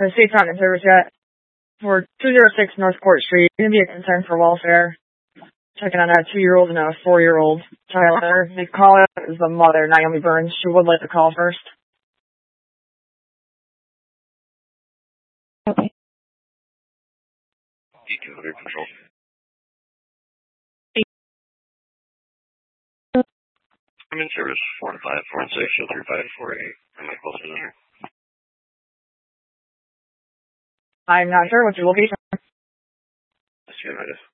The state's not in service yet. For 206 North Court Street, going to be a concern for welfare. Checking on a 2-year-old and a 4-year-old child there. The caller is the mother, Naomi Burns. She would like to call first. Okay. D200 control. I'm in service 4-5, 4-6, shelter 548. Am I close to there? I'm not sure. What's your location? That's United.